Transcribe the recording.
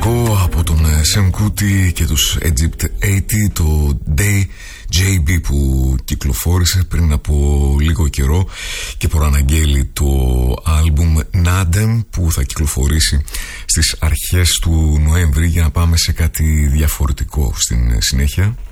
κλασικό από τον Sam Cooke και τους Egypt 80, το Day JB, που κυκλοφόρησε πριν από λίγο καιρό και προαναγγέλει το άλμπουμ Nadem που θα κυκλοφορήσει στις αρχές του Νοέμβρη. Για να πάμε σε κάτι διαφορετικό στην συνέχεια.